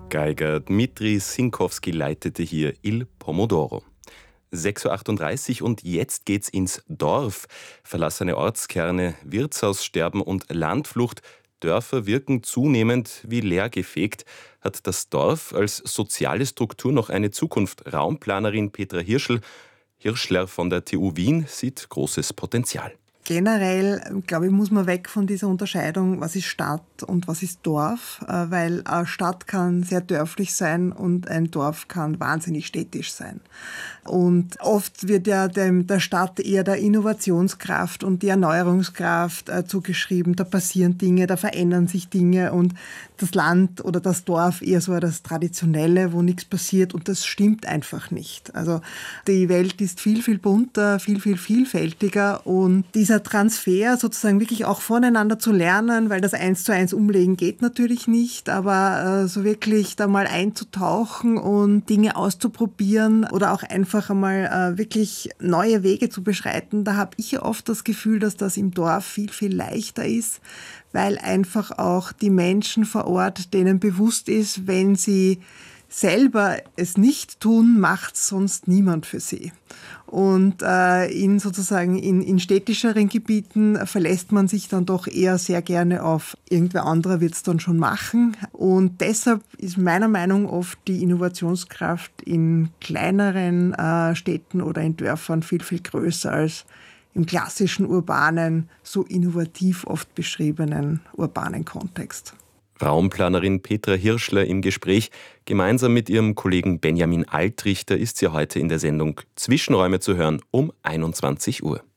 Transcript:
Geiger Dmitri Sinkowski leitete hier Il Pomodoro. 6:38 Uhr und jetzt geht's ins Dorf. Verlassene Ortskerne, Wirtshaussterben und Landflucht. Dörfer wirken zunehmend wie leergefegt. Hat das Dorf als soziale Struktur noch eine Zukunft? Raumplanerin Petra Hirschler von der TU Wien sieht großes Potenzial. Generell, glaube ich, muss man weg von dieser Unterscheidung, was ist Stadt und was ist Dorf, weil eine Stadt kann sehr dörflich sein und ein Dorf kann wahnsinnig städtisch sein. Und oft wird ja der Stadt eher der Innovationskraft und die Erneuerungskraft zugeschrieben. Da passieren Dinge, da verändern sich Dinge und das Land oder das Dorf eher so das Traditionelle, wo nichts passiert und das stimmt einfach nicht. Also die Welt ist viel, viel bunter, viel, viel vielfältiger und dieser Transfer sozusagen wirklich auch voneinander zu lernen, weil das 1:1 umlegen geht natürlich nicht, aber so wirklich da mal einzutauchen und Dinge auszuprobieren oder auch einfach einmal wirklich neue Wege zu beschreiten, da habe ich oft das Gefühl, dass das im Dorf viel, viel leichter ist, weil einfach auch die Menschen vor Ort denen bewusst ist, wenn sie selber es nicht tun, macht sonst niemand für sie. Und in städtischeren Gebieten verlässt man sich dann doch eher sehr gerne auf irgendwer anderer wird es dann schon machen. Und deshalb ist meiner Meinung nach oft die Innovationskraft in kleineren Städten oder in Dörfern viel, viel größer als im klassischen urbanen, so innovativ oft beschriebenen urbanen Kontext. Raumplanerin Petra Hirschler im Gespräch. Gemeinsam mit ihrem Kollegen Benjamin Altrichter ist sie heute in der Sendung Zwischenräume zu hören um 21 Uhr.